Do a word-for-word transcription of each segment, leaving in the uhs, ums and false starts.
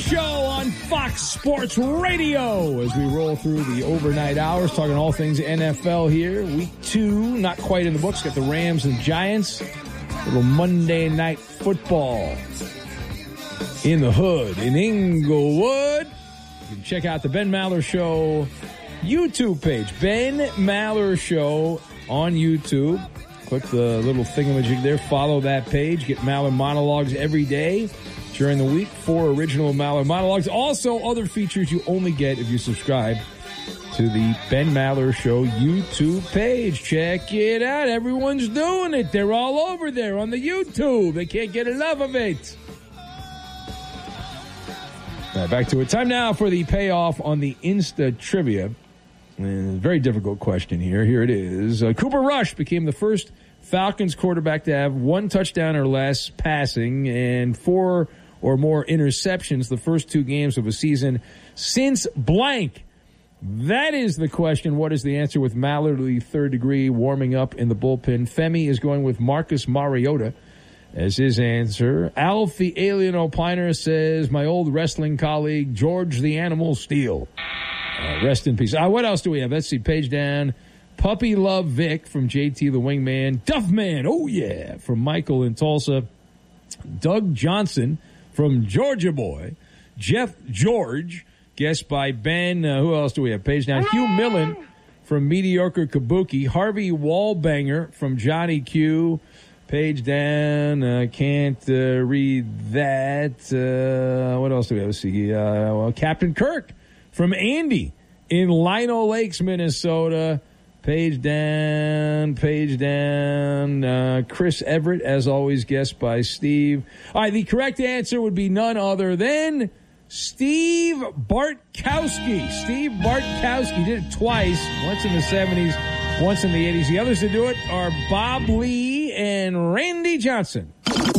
Show on Fox Sports Radio as we roll through the overnight hours, talking all things N F L here. Week two, not quite in the books. Got the Rams and Giants. Little Monday Night Football in the hood in Inglewood. You can check out the Ben Maller Show YouTube page. Ben Maller Show on YouTube. Click the little thingamajig there. Follow that page. Get Maller monologues every day during the week. Four original Maller monologues. Also, other features you only get if you subscribe to the Ben Maller Show YouTube page. Check it out. Everyone's doing it. They're all over there on the YouTube. They can't get enough of it. All right, back to it. Time now for the payoff on the Insta Trivia. And very difficult question here. Here it is. Uh, Cooper Rush became the first Falcons quarterback to have one touchdown or less passing and four or more interceptions the first two games of a season since blank. That is the question. What is the answer with Mallory third degree warming up in the bullpen? Femi is going with Marcus Mariota as his answer. Alf the Alien Opiner says, my old wrestling colleague, George the Animal Steele. Uh, rest in peace. Uh, what else do we have? Let's see. Page down. Puppy Love Vic from J T the Wingman. Duffman, oh yeah, from Michael in Tulsa. Doug Johnson from Georgia Boy. Jeff George, guessed by Ben. Uh, who else do we have? Page down. Hugh Millen from Mediocre Kabuki. Harvey Wallbanger from Johnny Q. Page down. Uh, can't uh, read that. Uh, what else do we have? Let's see. Uh, well, Captain Kirk from Andy in Lino Lakes, Minnesota. Page down, page down. Uh, Chris Everett, as always, guessed by Steve. All right, the correct answer would be none other than Steve Bartkowski. Steve Bartkowski did it twice, once in the seventies, once in the eighties. The others to do it are Bob Lee and Randy Johnson.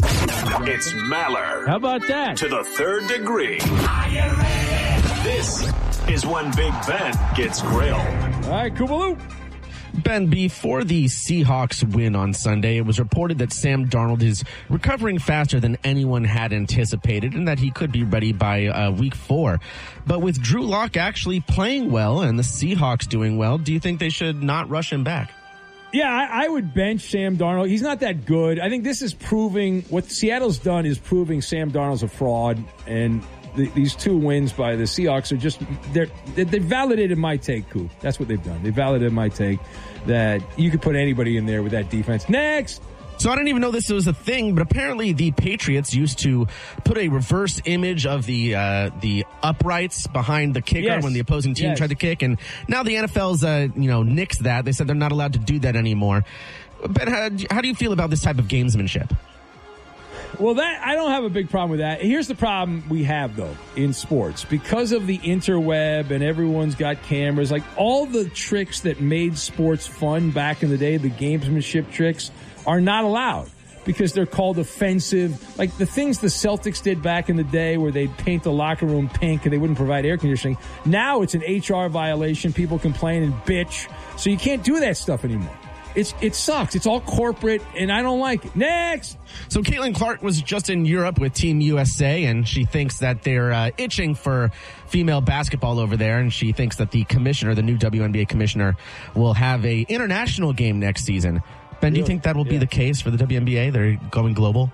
It's Maller. How about that? To the third degree. Are you ready? This is when Big Ben gets grilled. All right, Koopaloo. Ben, before the Seahawks win on Sunday, it was reported that Sam Darnold is recovering faster than anyone had anticipated and that he could be ready by uh, week four. But with Drew Lock actually playing well and the Seahawks doing well, do you think they should not rush him back? Yeah, I, I would bench Sam Darnold. He's not that good. I think this is proving, what Seattle's done is proving Sam Darnold's a fraud, and the, these two wins by the Seahawks are just, they're, they they validated my take, Coop. That's what they've done. They validated my take that you could put anybody in there with that defense. Next! So I didn't even know this was a thing, but apparently the Patriots used to put a reverse image of the uh, the uprights behind the kicker yes. when the opposing team yes. tried to kick, and now the N F L's uh, you know nixed that. They said they're not allowed to do that anymore. But how, how do you feel about this type of gamesmanship? Well, that I don't have a big problem with that. Here's the problem we have, though, in sports. Because of the interweb and everyone's got cameras, like all the tricks that made sports fun back in the day, the gamesmanship tricks, are not allowed because they're called offensive. Like the things the Celtics did back in the day where they'd paint the locker room pink and they wouldn't provide air conditioning. Now it's an H R violation. People complain and bitch. So you can't do that stuff anymore. It's It sucks. It's all corporate, and I don't like it. Next! So Caitlin Clark was just in Europe with Team U S A, and she thinks that they're uh, itching for female basketball over there, and she thinks that the commissioner, the new W N B A commissioner, will have a international game next season. Ben, do you think that will be yeah. the case for the W N B A? They're going global?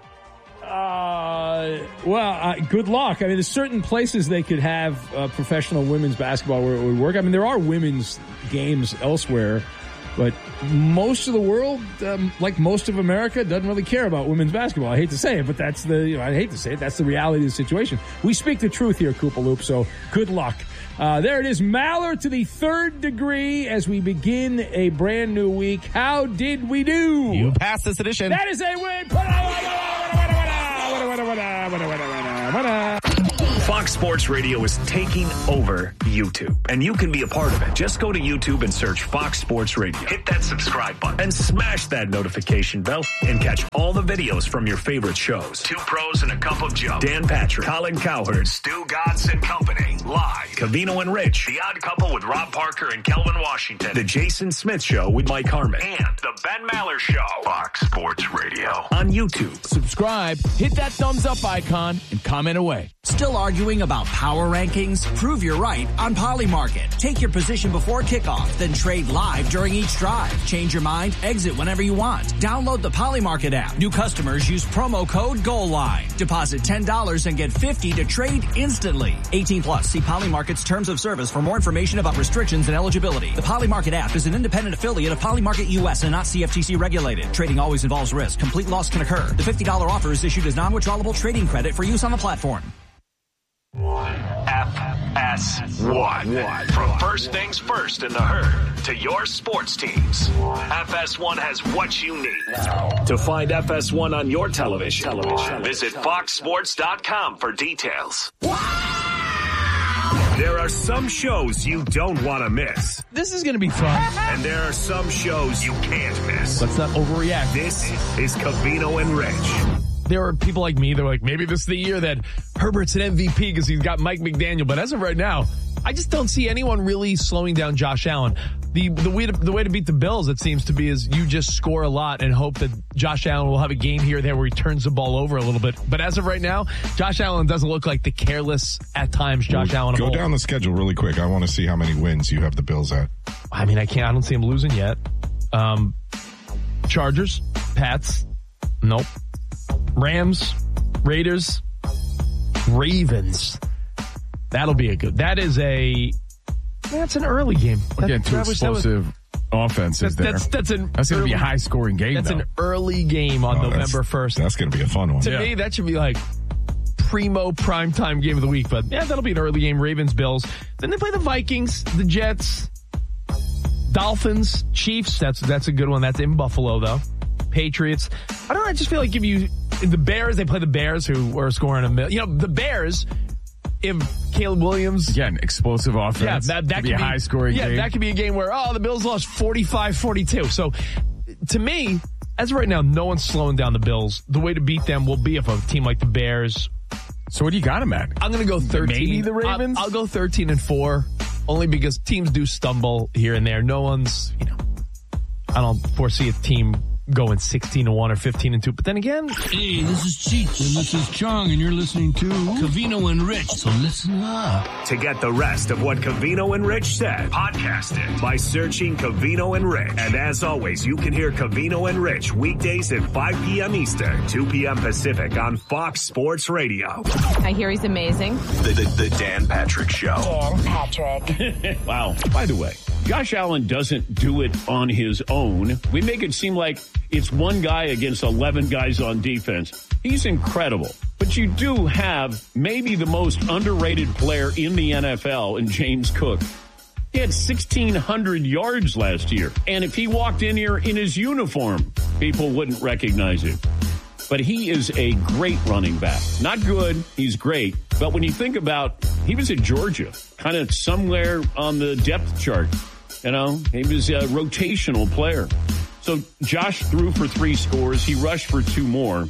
Uh, well, uh, good luck. I mean, there's certain places they could have uh, professional women's basketball where it would work. I mean, there are women's games elsewhere. But most of the world, um, like most of America, doesn't really care about women's basketball. I hate to say it, but that's the, you know, I hate to say it, that's the reality of the situation. We speak the truth here, Koopaloop, so good luck. Uh, there it is, Maller to the third degree as we begin a brand new week. How did we do? You passed this edition. That is a win. Fox Sports Radio is taking over YouTube, and you can be a part of it. Just go to YouTube and search Fox Sports Radio. Hit that subscribe button and smash that notification bell and catch all the videos from your favorite shows. Two Pros and a Cup of Joe. Dan Patrick, Colin Cowherd, Stu Godson and Company. Live. Cavino and Rich. The Odd Couple with Rob Parker and Kelvin Washington. The Jason Smith Show with Mike Harmon. And the Ben Maller Show. Fox Sports Radio. On YouTube. Subscribe, hit that thumbs up icon, and comment away. Still arguing about power rankings? Prove you're right on Polymarket. Take your position before kickoff, then trade live during each drive. Change your mind, exit whenever you want. Download the Polymarket app. New customers use promo code GOALLINE. Deposit ten dollars and get fifty dollars to trade instantly. eighteen plus. See Polymarket's terms of service for more information about restrictions and eligibility. The Polymarket app is an independent affiliate of Polymarket U S and not C F T C regulated. Trading always involves risk. Complete loss can occur. The fifty dollars offer is issued as non-withdrawable trading credit for use on the platform. F S one. From first things first in the herd to your sports teams, F S one has what you need. To find F S one on your television, television. visit fox sports dot com for details. There are some shows you don't want to miss. This is going to be fun. And there are some shows you can't miss. Let's not overreact. This is Covino and Rich. There are people like me that are like, maybe this is the year that Herbert's an M V P because he's got Mike McDaniel. But as of right now, I just don't see anyone really slowing down Josh Allen. The the way to, the way to beat the Bills, it seems to be, is you just score a lot and hope that Josh Allen will have a game here or there where he turns the ball over a little bit. But as of right now, Josh Allen doesn't look like the careless, at times, Josh well, Allen. Go down the schedule really quick. I want to see how many wins you have the Bills at. I mean, I can't. I don't see him losing yet. Um, Chargers, Pats, nope. Rams, Raiders, Ravens. That'll be a good. That is a. That's an early game. We're getting that, two that was, explosive that was, offenses that, there. That's that's an. That's going to be a high scoring game. That's though. an early game on oh, November first. That's going to be a fun one. To yeah. me, that should be like primo primetime game of the week. But yeah, that'll be an early game. Ravens, Bills. Then they play the Vikings, the Jets, Dolphins, Chiefs. That's that's a good one. That's in Buffalo though. Patriots. I don't know. I just feel like if you the Bears, they play the Bears who are scoring a million. You know, the Bears. If Caleb Williams again explosive offense, yeah, that, that could be could a be, high scoring yeah, game. that could be a game where oh the Bills lost forty-five forty-two. So to me, as of right now, no one's slowing down the Bills. The way to beat them will be if a team like the Bears. So what do you got them at? I'm going to go thirteen. Maybe the Ravens. I'll, I'll go thirteen and four, only because teams do stumble here and there. No one's, you know, I don't foresee a team going sixteen and one or fifteen and two. But then again, hey, this is Cheech and this is Chong, and you're listening to Covino and Rich. So listen up. To get the rest of what Covino and Rich said, podcast it by searching Covino and Rich. And as always, you can hear Covino and Rich weekdays at five p.m. Eastern, two p.m. Pacific on Fox Sports Radio. I hear he's amazing. The, the, the Dan Patrick Show. Dan Patrick. Wow. By the way, Josh Allen doesn't do it on his own. We make it seem like it's one guy against eleven guys on defense. He's incredible. But you do have maybe the most underrated player in the N F L in James Cook. He had sixteen hundred yards last year. And if he walked in here in his uniform, people wouldn't recognize him. But he is a great running back. Not good, he's great. But when you think about, he was at Georgia, kind of somewhere on the depth chart. You know, he was a rotational player. So Josh threw for three scores. He rushed for two more.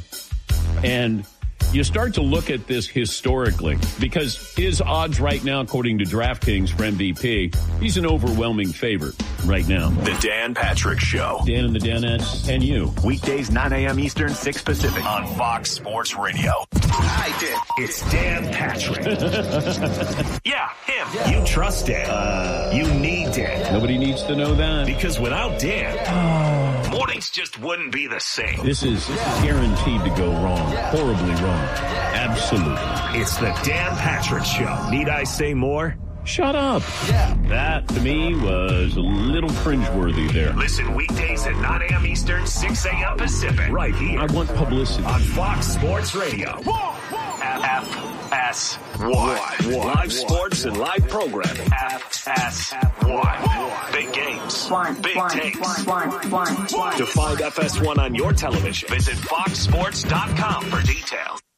And you start to look at this historically because his odds right now, according to DraftKings for M V P, he's an overwhelming favorite right now. The Dan Patrick Show. Dan and the Danettes and you. Weekdays, nine a.m. Eastern, six Pacific on Fox Sports Radio. Hi, Dan. It's Dan Patrick. yeah, him. Yeah. You trust Dan. Uh, you need Dan. Nobody needs to know that. Because without Dan, oh. mornings just wouldn't be the same. This is guaranteed to go wrong. Horribly wrong. Absolutely. It's the Dan Patrick Show. Need I say more? Shut up. Yeah. That, to me, was a little cringeworthy there. Listen weekdays at nine a.m. Eastern, six a.m. Pacific. Right here. I want publicity. On Fox Sports Radio. F S one. Live sports and live programming. F S one. Big games. Big takes. To find F S one on your television, visit fox sports dot com for details.